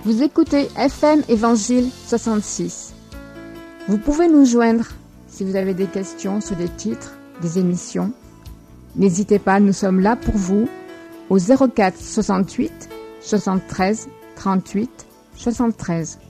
Vous écoutez FM Évangile 66. Vous pouvez nous joindre si vous avez des questions sur des titres, des émissions. N'hésitez pas, nous sommes là pour vous au 04 68 73 38 73.